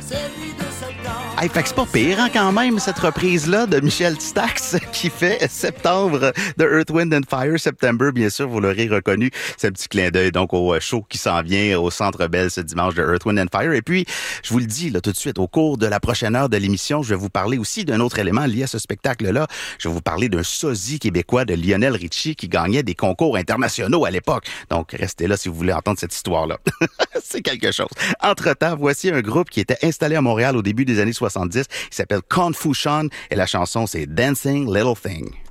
Hey, fait que c'est pas pire, hein, quand même, cette reprise-là de Michel Stax qui fait septembre de Earth, Wind and Fire. September, bien sûr, vous l'aurez reconnu. C'est un petit clin d'œil, donc, au show qui s'en vient au Centre Bell ce dimanche de Earth, Wind and Fire. Et puis, je vous le dis, là, tout de suite, au cours de la prochaine heure de l'émission, je vais vous parler aussi d'un autre élément lié à ce spectacle-là. Je vais vous parler d'un sosie québécois de Lionel Richie qui gagnait des concours internationaux à l'époque. Donc, restez là si vous voulez entendre cette histoire-là. C'est quelque chose. Entre-temps, voici un groupe qui était installé à Montréal au début des années 70. Il s'appelle Confucian et la chanson, c'est Dancing Little Thing.